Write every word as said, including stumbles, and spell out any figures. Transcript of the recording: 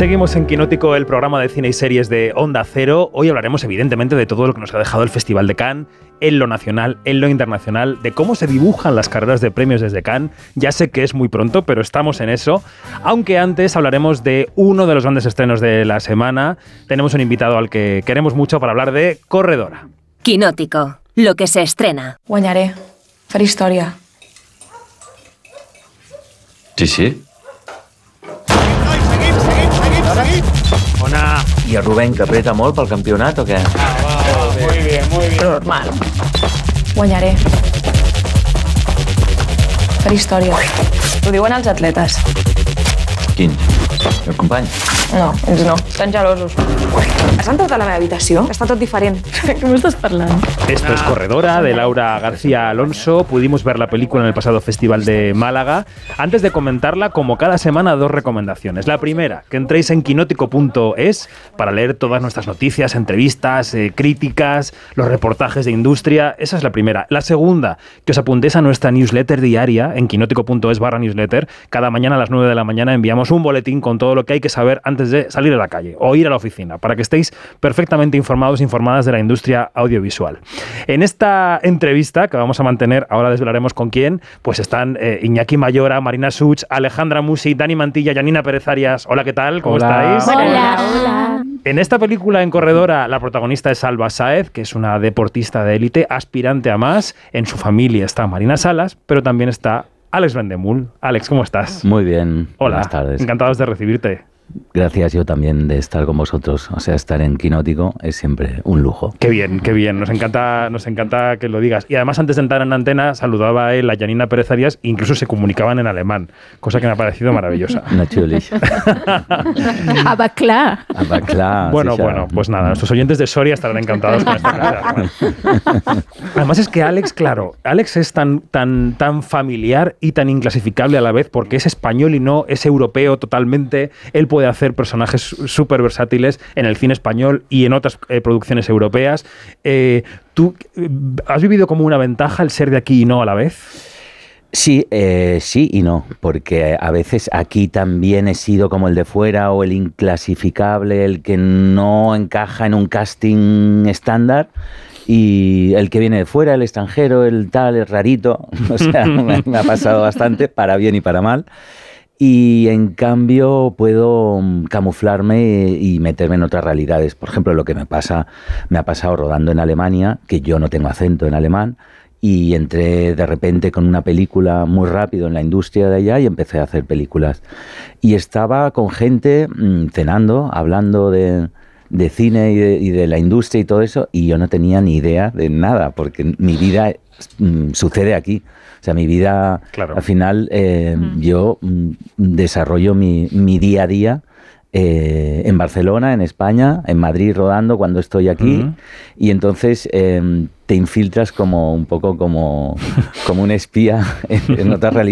Seguimos en Quinótico, el programa de cine y series de Onda Cero. Hoy hablaremos evidentemente de todo lo que nos ha dejado el Festival de Cannes, en lo nacional, en lo internacional, de cómo se dibujan las carreras de premios desde Cannes. Ya sé que es muy pronto, pero estamos en eso. Aunque antes hablaremos de uno de los grandes estrenos de la semana. Tenemos un invitado al que queremos mucho para hablar de Corredora. Quinótico, lo que se estrena. Guanyaré. Faré història. Sí, sí. Ona. I el Rubén, que apreta molt pel campionat o què? Ah, va, muy bien, muy bien. Normal. Guanyaré. Faré història. Ho diuen els atletes. Quin? El company? No, ells no. Estan gelosos. Has entrat a la meva habitació? Està tot diferent. Què m'estàs parlant? Esto es Corredora, de Laura García Alonso. Pudimos ver la película en el pasado Festival de Málaga. Antes de comentarla, como cada semana, dos recomendaciones. La primera, que entréis en quinótico punto es para leer todas nuestras noticias, entrevistas, eh, críticas, los reportajes de industria. Esa es la primera. La segunda, que os apuntéis a nuestra newsletter diaria en quinótico punto es barra newsletter. Cada mañana a las nueve de la mañana enviamos un boletín con todo lo que hay que saber antes de salir a la calle o ir a la oficina, para que estéis perfectamente informados e informadas de la industria audiovisual. En esta entrevista que vamos a mantener, ahora desvelaremos con quién, pues están eh, Iñaki Mayora, Marina Such, Alejandra Musi, Dani Mantilla, Janina Pérez Arias. Hola, ¿qué tal? ¿Cómo Hola. estáis? Hola, hola. En esta película, en Corredora, la protagonista es Alba Sáez, que es una deportista de élite, aspirante a más. En su familia está Marina Salas, pero también está Alex Vendemul. Alex, ¿cómo estás? Muy bien. Hola, buenas tardes. Encantados de recibirte. Gracias, yo también, de estar con vosotros. O sea, estar en Quinótico es siempre un lujo. Qué bien, qué bien. Nos encanta, nos encanta que lo digas. Y además, antes de entrar en antena, saludaba a él, a Janina Pérez Arias, incluso se comunicaban en alemán, cosa que me ha parecido maravillosa. Natürlich. Aber klar. Aber klar. Bueno, sicher. bueno, pues nada, nuestros oyentes de Soria estarán encantados con esta clase. Además es que Alex, claro, Alex es tan, tan, tan familiar y tan inclasificable a la vez porque es español y no es europeo totalmente. Él puede hacer personajes súper versátiles en el cine español y en otras eh, producciones europeas. Eh, ¿Tú has vivido como una ventaja el ser de aquí y no a la vez? Sí, eh, sí y no, porque a veces aquí también he sido como el de fuera o el inclasificable, el que no encaja en un casting estándar. Y el que viene de fuera, el extranjero, el tal, el rarito, o sea, me, me ha pasado bastante, para bien y para mal. Y en cambio puedo camuflarme y meterme en otras realidades. Por ejemplo, lo que me pasa, me ha pasado rodando en Alemania, que yo no tengo acento en alemán, y entré de repente con una película muy rápido en la industria de allá y empecé a hacer películas. Y estaba con gente mmm, cenando, hablando de, de cine y de, y de la industria y todo eso, y yo no tenía ni idea de nada, porque mi vida mmm, sucede aquí. O sea, mi vida, claro. Al final, eh, mm. yo mm, desarrollo mi, mi día a día eh, en Barcelona, en España, en Madrid rodando cuando estoy aquí. Mm. Y entonces eh, te infiltras como un poco como, como un espía en, en otra realidad.